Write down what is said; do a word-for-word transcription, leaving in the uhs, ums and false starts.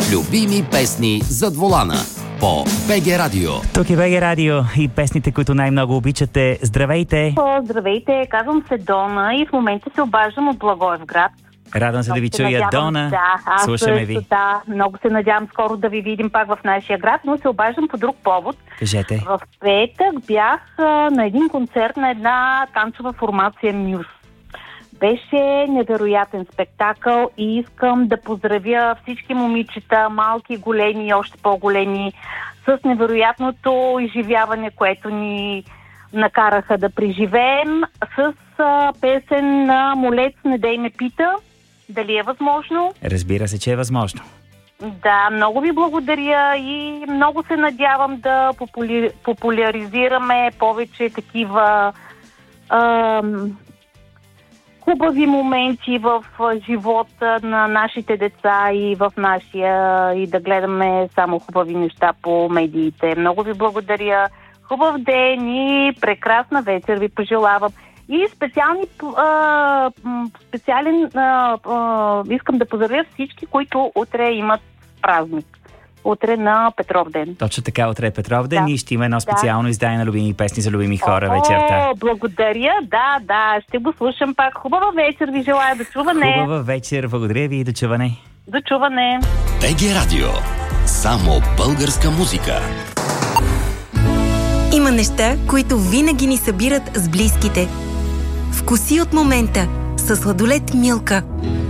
Любими песни зад волана по БГ Радио. Тук е БГ Радио и песните, които най-много обичате. Здравейте! О, здравейте, казвам се Дона и в момента се обаждам от Благоевград. Радвам се да ви чуя, Дона. Да, аз Слушаме също, ви. да, много се надявам скоро да ви видим пак в нашия град, но се обаждам по друг повод. Кажете. В петък бях а, на един концерт на една танцова формация Мюз. Беше невероятен спектакъл и искам да поздравя всички момичета, малки, големи и още по-големи, с невероятното изживяване, което ни накараха да преживеем, с а, песен на Молец "Не дей ме пита". Дали е възможно? Разбира се, че е възможно. Да, много ви благодаря и много се надявам да попули... популяризираме повече такива ам, хубави моменти в живота на нашите деца и в нашия, и да гледаме само хубави неща по медиите. Много ви благодаря. Хубав ден и прекрасна вечер ви пожелавам. И специални, а, специален а, а, искам да поздравя всички, които утре имат празник. Утре на Петров ден. Точно така, утре е Петров ден Да. и ще има едно специално да. издание на любими песни за любими хора О, вечерта. благодаря, да, да, ще го слушам пак. Хубава вечер ви желая, до чуване. Хубава вечер, благодаря ви и до чуване. До чуване. БГ Радио. Само българска музика. Има неща, които винаги ни събират с близките. Вкуси от момента със сладолед Милка.